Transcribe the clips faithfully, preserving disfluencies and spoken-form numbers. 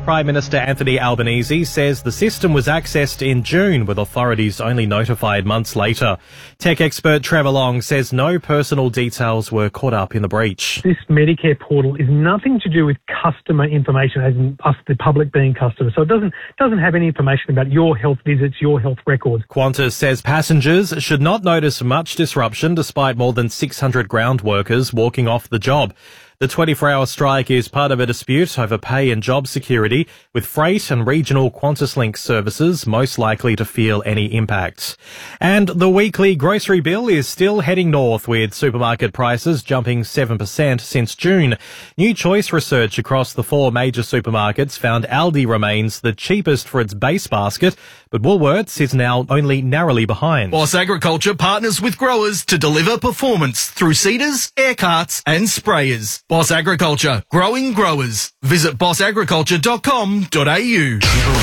Prime Minister Anthony Albanese says the system was accessed in June, with authorities only notified months later. Tech expert Trevor Long says no personal details were caught up in the breach. This Medicare portal is nothing to do with customer information, as in us, the public, being customers. So it doesn't doesn't have any information about your health visits, your health records. Qantas says passengers should not notice much disruption despite more than six hundred ground workers walking off the job. The twenty-four hour strike is part of a dispute over pay and job security, with freight and regional QantasLink services most likely to feel any impact. And the weekly grocery bill is still heading north, with supermarket prices jumping seven percent since June. New Choice research across the four major supermarkets found Aldi remains the cheapest for its base basket, but Woolworths is now only narrowly behind. Boss Agriculture partners with growers to deliver performance through seeders, air carts and sprayers. Boss Agriculture, growing growers. Visit boss agriculture dot com dot a u.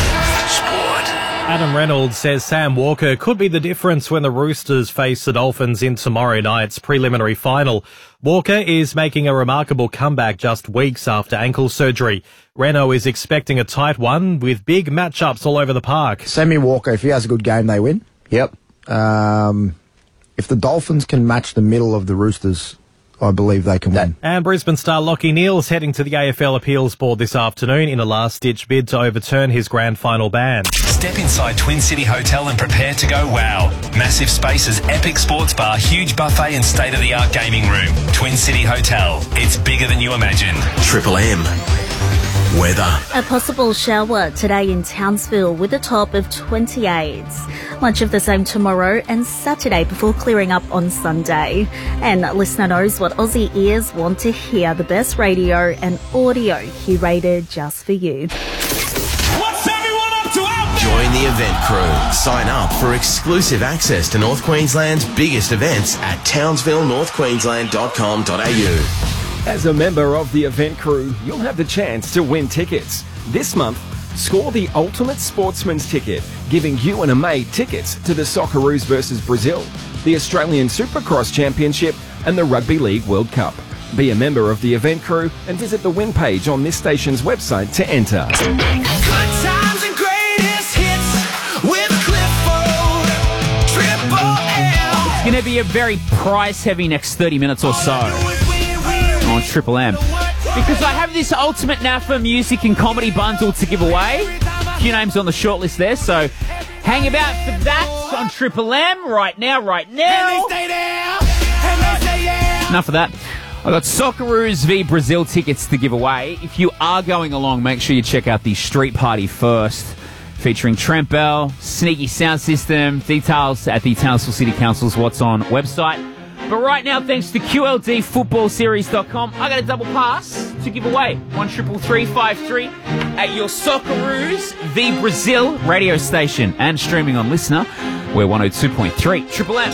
Sport. Adam Reynolds says Sam Walker could be the difference when the Roosters face the Dolphins in tomorrow night's preliminary final. Walker is making a remarkable comeback just weeks after ankle surgery. Reno is expecting a tight one with big matchups all over the park. Sammy Walker, if he has a good game, they win. Yep. Um, if the Dolphins can match the middle of the Roosters, I believe they can win. And Brisbane star Lachie Neale's heading to the A F L Appeals Board this afternoon in a last-ditch bid to overturn his grand final ban. Step inside Twin City Hotel and prepare to go wow. Massive spaces, epic sports bar, huge buffet and state-of-the-art gaming room. Twin City Hotel. It's bigger than you imagine. Triple M. Weather. A possible shower today in Townsville with a top of twenty-eight. Much of the same tomorrow and Saturday before clearing up on Sunday. And listener knows what Aussie ears want to hear. The best radio and audio curated just for you. What's everyone up to out there? Join the event crew. Sign up for exclusive access to North Queensland's biggest events at townsville north queensland dot com dot a u. As a member of the event crew, you'll have the chance to win tickets. This month, score the Ultimate Sportsman's Ticket, giving you and a mate tickets to the Socceroos versus Brazil, the Australian Supercross Championship and the Rugby League World Cup. Be a member of the event crew and visit the win page on this station's website to enter. Good times and greatest hits with Clifford, Triple M. It's going to be a very price-heavy next thirty minutes or so on Triple M, because I have this Ultimate N A F A music and comedy bundle to give away. A few names on the shortlist there, so hang about for that on Triple M right now, right now. Enough of that. I got Socceroos v Brazil tickets to give away. If you are going along, make sure you check out the Street Party first, featuring Trent Bell, Sneaky Sound System. Details at the Townsville City Council's What's On website. But right now, thanks to Q L D football series dot com, I got a double pass to give away. one triple three five three at your Socceroos v Brazil radio station and streaming on Listener. We're one oh two point three Triple M.